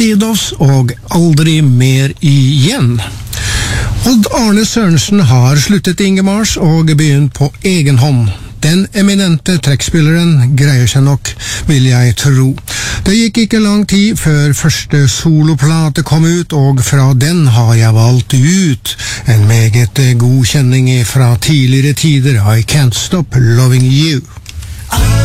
gitt oss, og aldri mer igjen. Odd Arne Sørensen har sluttet i Ingemars og begynt på egen hånd. Den eminente trekkspilleren greier seg nok, vil jeg tro. Det gikk ikke lang tid før første soloplate kom ut, og fra den har jeg valgt ut en meget god kjenning fra tidligere tider, I Can't Stop Loving You.